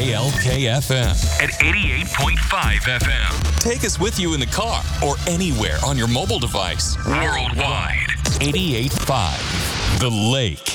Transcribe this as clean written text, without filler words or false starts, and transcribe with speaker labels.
Speaker 1: KLKFM at 88.5 FM. Take us with you in the car or anywhere on your mobile device. Worldwide. 88.5 The Lake.